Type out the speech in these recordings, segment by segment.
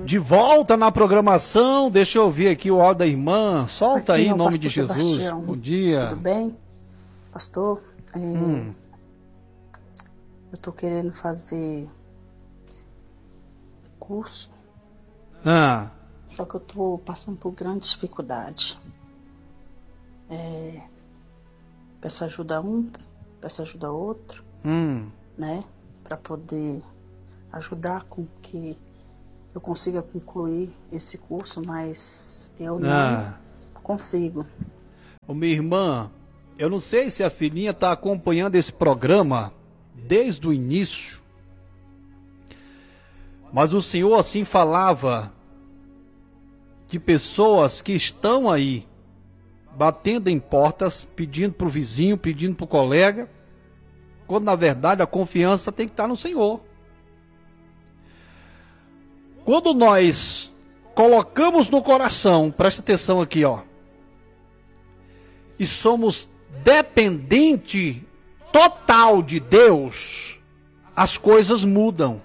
De volta na programação, deixa eu ouvir aqui o áudio da irmã. Solta Aqui aí é em o nome pastor de Jesus. Sebastião. Bom dia. Tudo bem? Pastor, eu tô querendo fazer curso, Ah, só que eu tô passando por grande dificuldade. Peço ajuda a um, peço ajuda a outro, né? Para poder ajudar com que eu consiga concluir esse curso, mas eu não consigo. Ô, minha irmã, eu não sei se a filhinha está acompanhando esse programa desde o início, mas o Senhor assim falava de pessoas que estão aí batendo em portas, pedindo para o vizinho, pedindo para o colega, quando na verdade a confiança tem que estar no Senhor. Quando nós colocamos no coração, presta atenção aqui, ó, e somos dependente total de Deus, as coisas mudam.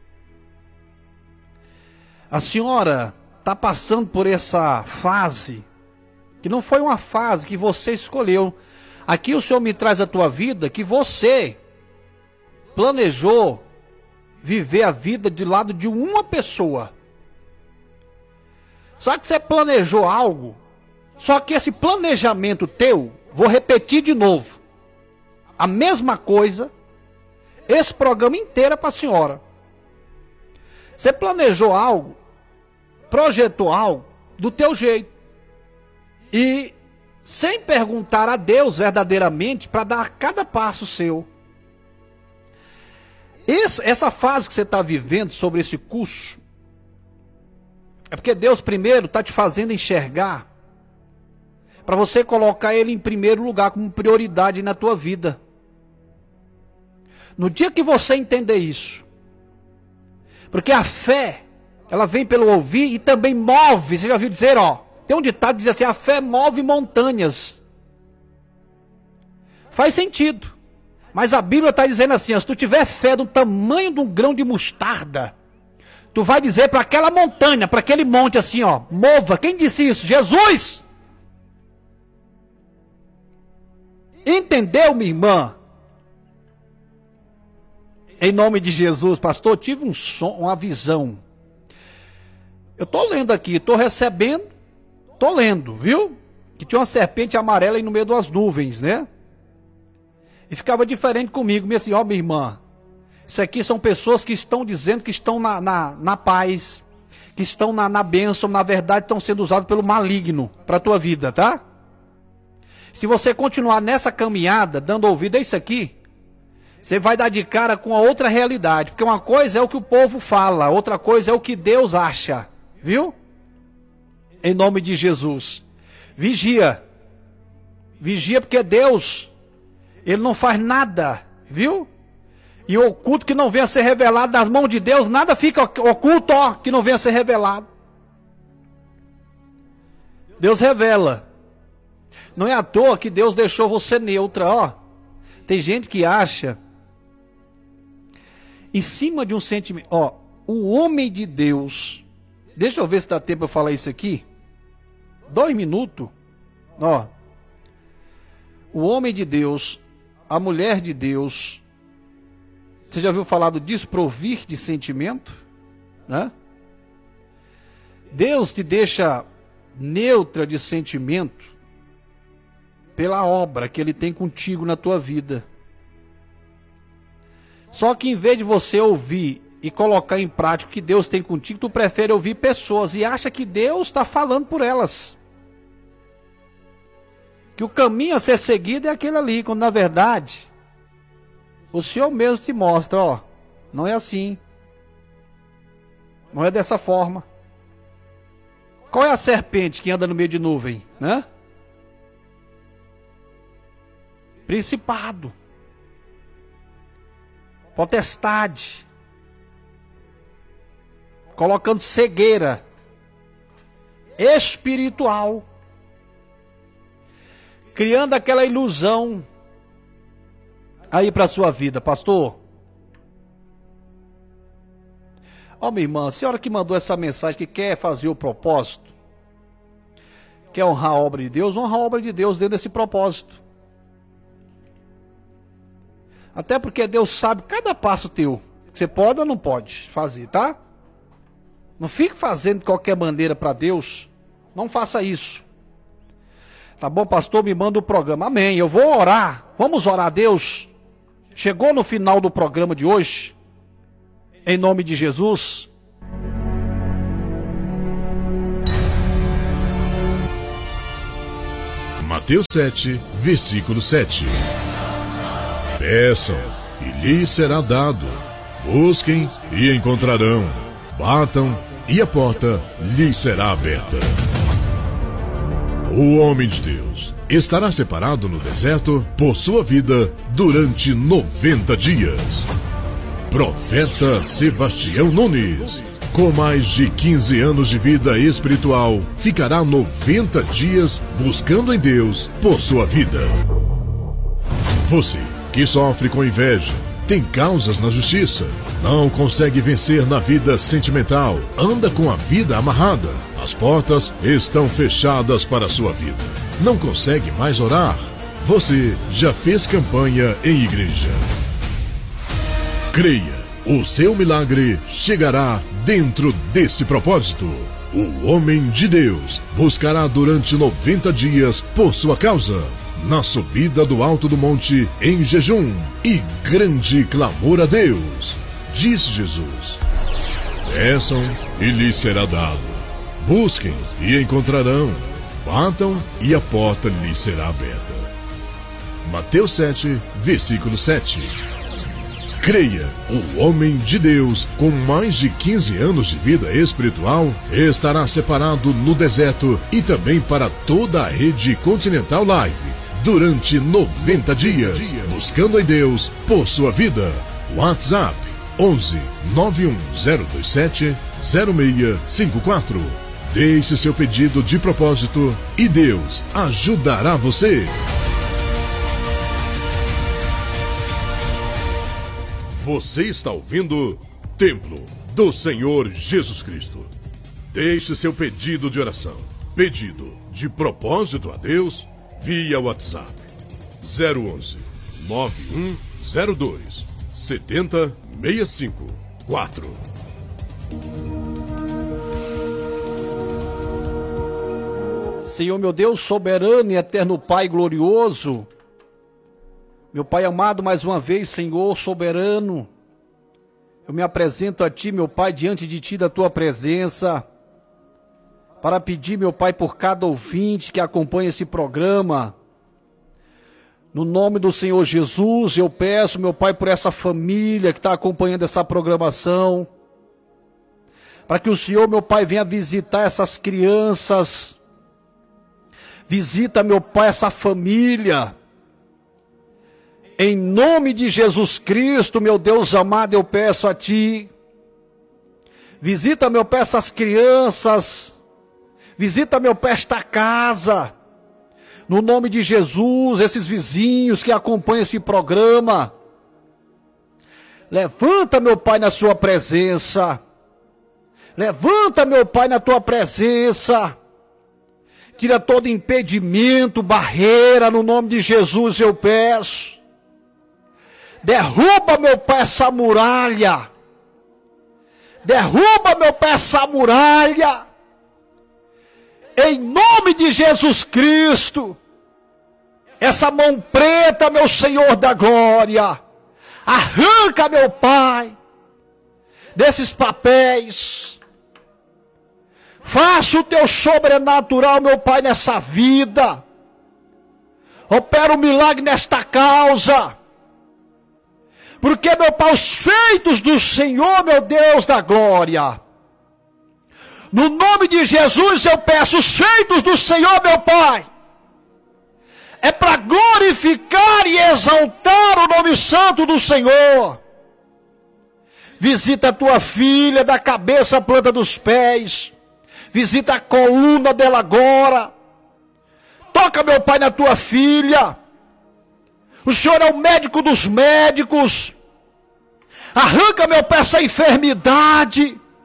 A senhora está passando por essa fase, que não foi uma fase que você escolheu. Aqui o Senhor me traz a tua vida, que você planejou viver a vida de lado de uma pessoa. Só que você planejou algo, só que esse planejamento teu, vou repetir de novo, a mesma coisa, esse programa inteiro é para a senhora. Você planejou algo, projetou algo do teu jeito, e sem perguntar a Deus verdadeiramente para dar cada passo seu. Essa fase que você está vivendo sobre esse curso, é porque Deus primeiro está te fazendo enxergar, para você colocar Ele em primeiro lugar, como prioridade na tua vida. No dia que você entender isso, porque a fé, ela vem pelo ouvir e também move. Você já viu dizer, ó, tem um ditado que diz assim, a fé move montanhas. Faz sentido. Mas a Bíblia está dizendo assim, ó, se tu tiver fé do tamanho de um grão de mostarda, tu vai dizer para aquela montanha, para aquele monte assim, ó, mova. Quem disse isso? Jesus! Entendeu, minha irmã? Em nome de Jesus, pastor, eu tive um som, uma visão. Eu estou lendo aqui, estou recebendo, estou lendo, viu? Que tinha uma serpente amarela aí no meio das nuvens, né? E ficava diferente comigo, me assim, ó, minha irmã, isso aqui são pessoas que estão dizendo que estão na paz, que estão na bênção, na verdade estão sendo usados pelo maligno para a tua vida, tá? Se você continuar nessa caminhada, dando ouvido a isso aqui, você vai dar de cara com a outra realidade, porque uma coisa é o que o povo fala, outra coisa é o que Deus acha, viu? Em nome de Jesus, vigia, vigia, porque Deus, Ele não faz nada, viu? E o oculto que não venha a ser revelado nas mãos de Deus, nada fica oculto, ó, que não venha a ser revelado. Deus revela. Não é à toa que Deus deixou você neutra, ó. Tem gente que acha, em cima de um sentimento, ó, o homem de Deus, deixa eu ver se dá tempo eu falar isso aqui, 2 minutos, ó, o homem de Deus, a mulher de Deus, você já ouviu falar do desprovir de sentimento, né? Deus te deixa neutra de sentimento pela obra que Ele tem contigo na tua vida. Só que em vez de você ouvir e colocar em prática o que Deus tem contigo, tu prefere ouvir pessoas e acha que Deus está falando por elas. Que o caminho a ser seguido é aquele ali, quando na verdade o Senhor mesmo te mostra, ó, não é assim. Não é dessa forma. Qual é a serpente que anda no meio de nuvem, né? Principado, potestade, colocando cegueira espiritual, criando aquela ilusão aí para a sua vida, pastor. Ó, minha irmã, a senhora que mandou essa mensagem, que quer fazer o propósito, quer honrar a obra de Deus, honra a obra de Deus dentro desse propósito. Até porque Deus sabe cada passo teu, que você pode ou não pode fazer, tá? Não fique fazendo de qualquer maneira para Deus, não faça isso. Tá bom, pastor, me manda o programa. Amém, eu vou orar, vamos orar a Deus. Chegou no final do programa de hoje, em nome de Jesus. Mateus 7, versículo 7. Peçam, e lhes será dado. Busquem, e encontrarão. Batam, e a porta lhes será aberta. O homem de Deus estará separado no deserto por sua vida durante 90 dias. Profeta Sebastião Nunes, com mais de 15 anos de vida espiritual, ficará 90 dias buscando em Deus por sua vida. Você que sofre com inveja, tem causas na justiça, não consegue vencer na vida sentimental, anda com a vida amarrada, as portas estão fechadas para a sua vida, não consegue mais orar, você já fez campanha em igreja. Creia, o seu milagre chegará dentro desse propósito. O homem de Deus buscará durante 90 dias por sua causa, na subida do alto do monte em jejum e grande clamor a Deus. Diz Jesus: peçam e lhes será dado. Busquem e encontrarão. Batam e a porta lhes será aberta. Mateus 7, versículo 7. Creia, o homem de Deus, com mais de 15 anos de vida espiritual, estará separado no deserto e também para toda a rede Continental Live, durante 90 dias, buscando em Deus por sua vida. WhatsApp 11 91027 0654. Deixe seu pedido de propósito e Deus ajudará você. Você está ouvindo Templo do Senhor Jesus Cristo. Deixe seu pedido de oração, pedido de propósito a Deus, via WhatsApp 011 9102 70654. Senhor meu Deus, soberano e eterno Pai glorioso, meu Pai amado, mais uma vez, Senhor soberano, eu me apresento a Ti, meu Pai, diante de Ti, da Tua presença, para pedir, meu Pai, por cada ouvinte que acompanha esse programa. No nome do Senhor Jesus, eu peço, meu Pai, por essa família que está acompanhando essa programação, para que o Senhor, meu Pai, venha visitar essas crianças. Visita, meu Pai, essa família. Em nome de Jesus Cristo, meu Deus amado, eu peço a Ti. Visita, meu Pai, essas crianças. Visita, meu Pai, esta casa. No nome de Jesus, esses vizinhos que acompanham esse programa. Levanta, meu Pai, na Sua presença. Levanta, meu Pai, na Tua presença. Tira todo impedimento, barreira, no nome de Jesus eu peço. Derruba, meu Pai, essa muralha. Derruba, meu Pai, essa muralha. Em nome de Jesus Cristo. Essa mão preta, meu Senhor da glória. Arranca, meu Pai, desses papéis. Faça o Teu sobrenatural, meu Pai, nessa vida. Opera um milagre nesta causa. Porque, meu Pai, os feitos do Senhor, meu Deus da glória. No nome de Jesus eu peço os feitos do Senhor, meu Pai. É para glorificar e exaltar o nome santo do Senhor. Visita a tua filha da cabeça à planta dos pés. Visita a coluna dela agora. Toca, meu Pai, na tua filha. O Senhor é o médico dos médicos. Arranca, meu Pai, essa enfermidade.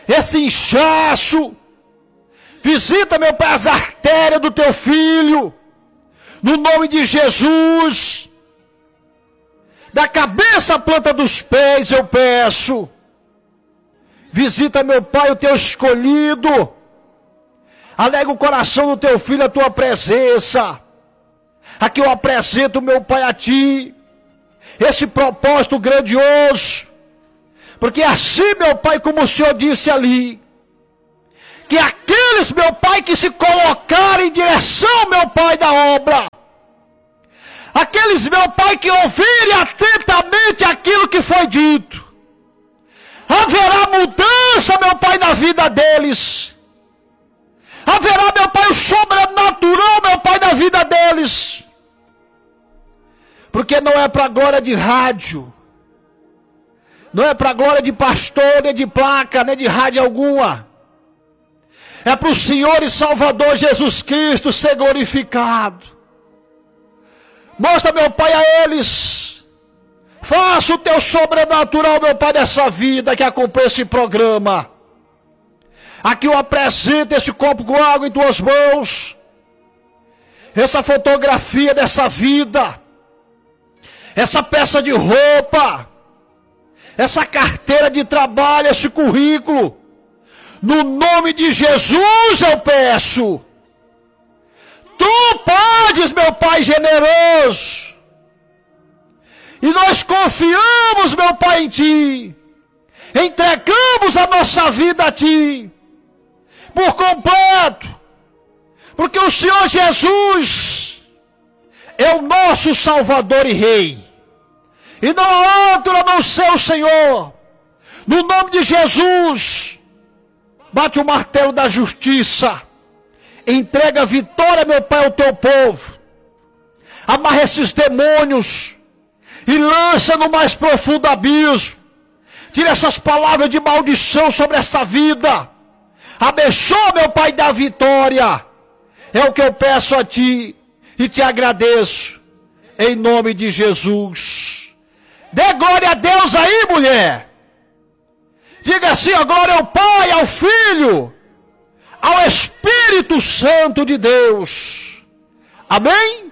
esse inchaço. Visita, meu Pai, as artérias do teu filho. No nome de Jesus. Da cabeça à planta dos pés eu peço. Visita, meu Pai, o teu escolhido. Alega o coração do teu filho a tua presença. Aqui eu apresento, meu Pai, a ti esse propósito grandioso. Porque assim, meu Pai, como o Senhor disse ali, que aqueles, meu Pai, que se colocarem em direção, meu Pai, da obra, aqueles, meu Pai, que ouvirem atentamente aquilo que foi dito, haverá mudança, meu Pai, na vida deles. Haverá, meu Pai, o sobrenatural, meu Pai, na vida deles. Porque não é para a glória de rádio, não é para a glória de pastor, nem de placa, nem de rádio alguma. É para o Senhor e Salvador Jesus Cristo ser glorificado. Mostra, meu Pai, a eles. Faça o teu sobrenatural, meu Pai, dessa vida que acompanha esse programa. Aqui eu apresento esse copo com água em tuas mãos. Essa fotografia dessa vida. Essa peça de roupa. Essa carteira de trabalho, esse currículo. No nome de Jesus eu peço. Tu podes, meu Pai generoso. E nós confiamos, meu Pai, em Ti. Entregamos a nossa vida a Ti. Por completo. Porque o Senhor Jesus é o nosso Salvador e Rei. E não há outro a não ser o Senhor. No nome de Jesus, bate o martelo da justiça. Entrega a vitória, meu Pai, ao teu povo. Amarra esses demônios e lança no mais profundo abismo. Tira essas palavras de maldição sobre esta vida. Abençoa, meu Pai, da vitória. É o que eu peço a Ti e te agradeço. Em nome de Jesus. Dê glória a Deus aí, mulher. Diga assim, a glória ao Pai, ao Filho, ao Espírito Santo de Deus. Amém?